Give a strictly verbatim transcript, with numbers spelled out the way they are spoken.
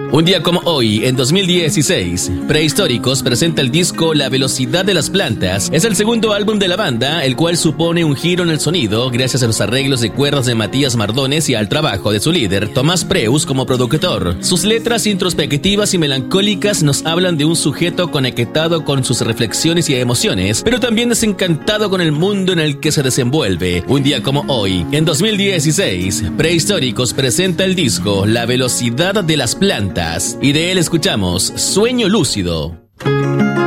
Un día como hoy, en dos mil dieciséis, Prehistóricos presenta el disco La Velocidad de las Plantas. Es el segundo álbum de la banda, el cual supone un giro en el sonido gracias a los arreglos de cuerdas de Matías Mardones y al trabajo de su líder, Tomás Preus, como productor. Sus letras introspectivas y melancólicas nos hablan de un sujeto conectado con sus reflexiones y emociones, pero también desencantado con el mundo en el que se desenvuelve. Un día como hoy, en dos mil dieciséis, Prehistóricos presenta el disco La Velocidad de las Plantas. Y de él escuchamos Sueño Lúcido.